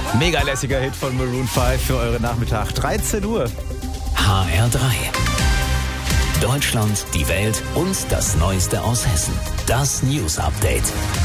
Mega lässiger Hit von Maroon 5 für eure Nachmittag. 13 Uhr. HR3. Deutschland, die Welt und das Neueste aus Hessen. Das News Update.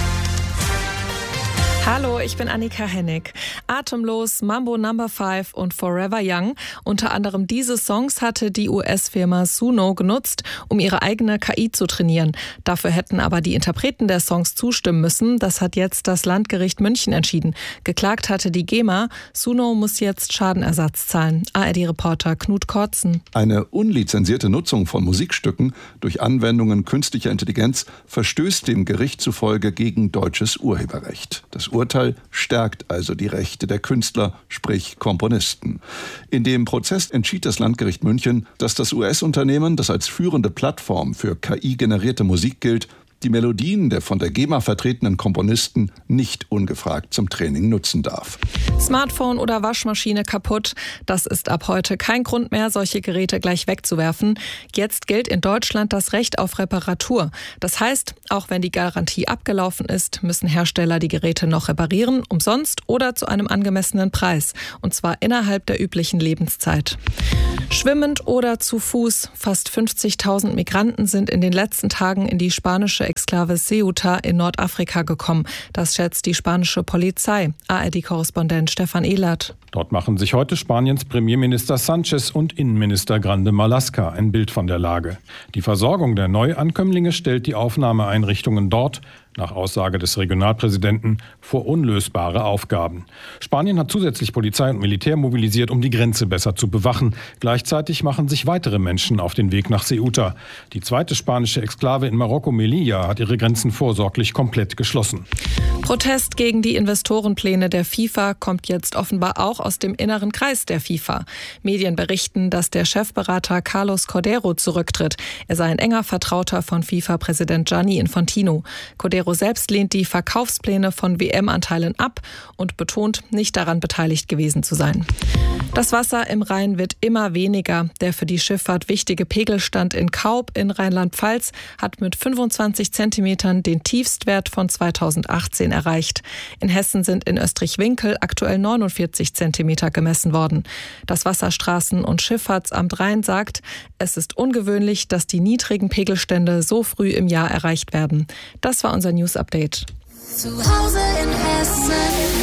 Hallo, ich bin Annika Hennig. Atemlos, Mambo No. 5 und Forever Young. Unter anderem diese Songs hatte die US-Firma Suno genutzt, um ihre eigene KI zu trainieren. Dafür hätten aber die Interpreten der Songs zustimmen müssen. Das hat jetzt das Landgericht München entschieden. Geklagt hatte die GEMA. Suno muss jetzt Schadenersatz zahlen. ARD-Reporter Knut Kortzen. Eine unlizenzierte Nutzung von Musikstücken durch Anwendungen künstlicher Intelligenz verstößt dem Gericht zufolge gegen deutsches Urheberrecht. Das Urteil stärkt also die Rechte der Künstler, sprich Komponisten. In dem Prozess entschied das Landgericht München, dass das US-Unternehmen, das als führende Plattform für KI-generierte Musik gilt, die Melodien der von der GEMA vertretenen Komponisten nicht ungefragt zum Training nutzen darf. Smartphone oder Waschmaschine kaputt. Das ist ab heute kein Grund mehr, solche Geräte gleich wegzuwerfen. Jetzt gilt in Deutschland das Recht auf Reparatur. Das heißt, auch wenn die Garantie abgelaufen ist, müssen Hersteller die Geräte noch reparieren, umsonst oder zu einem angemessenen Preis. Und zwar innerhalb der üblichen Lebenszeit. Schwimmend oder zu Fuß. Fast 50.000 Migranten sind in den letzten Tagen in die spanische Exklave Ceuta in Nordafrika gekommen. Das schätzt die spanische Polizei. ARD-Korrespondent Stefan Ehlert. Dort machen sich heute Spaniens Premierminister Sánchez und Innenminister Grande Marlaska ein Bild von der Lage. Die Versorgung der Neuankömmlinge stellt die Aufnahmeeinrichtungen dort, nach Aussage des Regionalpräsidenten, vor unlösbare Aufgaben. Spanien hat zusätzlich Polizei und Militär mobilisiert, um die Grenze besser zu bewachen. Gleichzeitig machen sich weitere Menschen auf den Weg nach Ceuta. Die zweite spanische Exklave in Marokko, Melilla, hat ihre Grenzen vorsorglich komplett geschlossen. Protest gegen die Investorenpläne der FIFA kommt jetzt offenbar auch aus dem inneren Kreis der FIFA. Medien berichten, dass der Chefberater Carlos Cordeiro zurücktritt. Er sei ein enger Vertrauter von FIFA-Präsident Gianni Infantino. Cordeiro selbst lehnt die Verkaufspläne von WM-Anteilen ab und betont, nicht daran beteiligt gewesen zu sein. Das Wasser im Rhein wird immer weniger. Der für die Schifffahrt wichtige Pegelstand in Kaub in Rheinland-Pfalz hat mit 25 Zentimetern den Tiefstwert von 2018 erreicht. In Hessen sind in Österreich-Winkel aktuell 49 Zentimeter gemessen worden. Das Wasserstraßen- und Schifffahrtsamt Rhein sagt, es ist ungewöhnlich, dass die niedrigen Pegelstände so früh im Jahr erreicht werden. Das war unser News Update. Zu Hause in Hessen.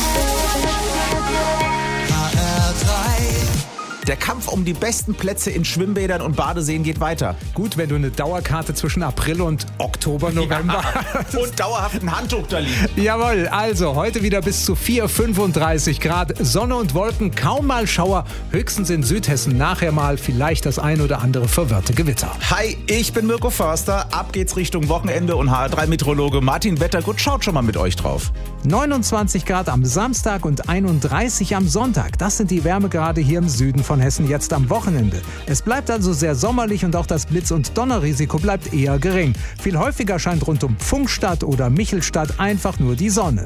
Der Kampf um die besten Plätze in Schwimmbädern und Badeseen geht weiter. Gut, wenn du eine Dauerkarte zwischen April und Oktober, November hast. Und dauerhaft ein Handtuch da liegt. Jawohl, also heute wieder bis zu 35 Grad, Sonne und Wolken, kaum mal Schauer, höchstens in Südhessen nachher mal vielleicht das ein oder andere verwirrte Gewitter. Hi, ich bin Mirko Förster. Ab geht's Richtung Wochenende und HR3-Meteorologe Martin Wettergut schaut schon mal mit euch drauf. 29 Grad am Samstag und 31 am Sonntag. Das sind die Wärmegrade hier im Süden von Hessen jetzt am Wochenende. Es bleibt also sehr sommerlich und auch das Blitz- und Donnerrisiko bleibt eher gering. Viel häufiger scheint rund um Pfungstadt oder Michelstadt einfach nur die Sonne.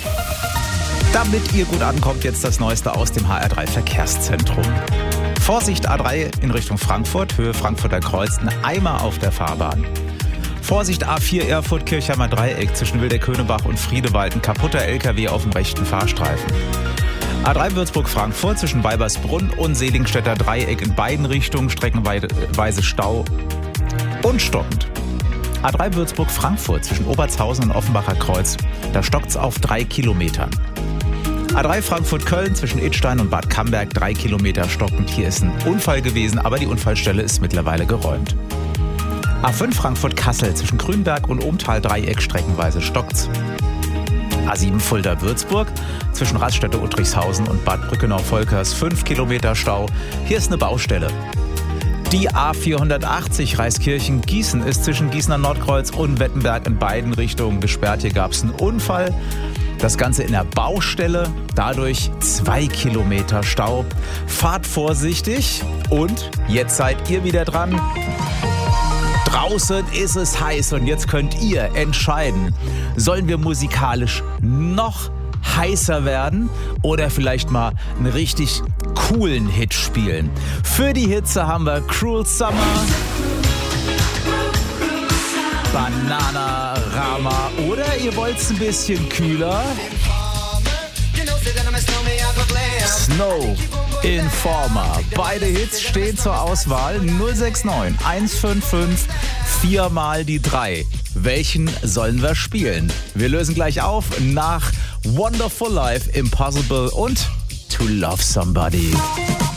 Damit ihr gut ankommt, jetzt das Neueste aus dem HR3 Verkehrszentrum. Vorsicht A3 in Richtung Frankfurt, Höhe Frankfurter Kreuz, ein Eimer auf der Fahrbahn. Vorsicht A4 Erfurt Kirchheimer Dreieck zwischen Wildeck-Köhnebach und Friedewald, ein kaputter LKW auf dem rechten Fahrstreifen. A3 Würzburg-Frankfurt zwischen Weibersbrunn und Selingstädter Dreieck in beiden Richtungen, streckenweise Stau und stockend. A3 Würzburg-Frankfurt zwischen Obertshausen und Offenbacher Kreuz, da stockt's auf 3 Kilometern. A3 Frankfurt-Köln zwischen Idstein und Bad Camberg 3 Kilometer stockend. Hier ist ein Unfall gewesen, aber die Unfallstelle ist mittlerweile geräumt. A5 Frankfurt-Kassel zwischen Grünberg und Ohmtal-Dreieck streckenweise stockt's. A7 Fulda-Würzburg zwischen Raststätte-Uttrichshausen und Bad Brückenau-Volkers 5 Kilometer Stau. Hier ist eine Baustelle. Die A480 Reiskirchen-Gießen ist zwischen Gießener Nordkreuz und Wettenberg in beiden Richtungen gesperrt. Hier gab es einen Unfall. Das Ganze in der Baustelle. Dadurch 2 Kilometer Stau. Fahrt vorsichtig. Und jetzt seid ihr wieder dran. Draußen ist es heiß und jetzt könnt ihr entscheiden, sollen wir musikalisch noch heißer werden oder vielleicht mal einen richtig coolen Hit spielen. Für die Hitze haben wir Cruel Summer, Bananarama oder ihr wollt es ein bisschen kühler? Snow, Informer. Beide Hits stehen zur Auswahl. 069 155 4 mal die 3. Welchen sollen wir spielen? Wir lösen gleich auf nach Wonderful Life, Impossible und To Love Somebody.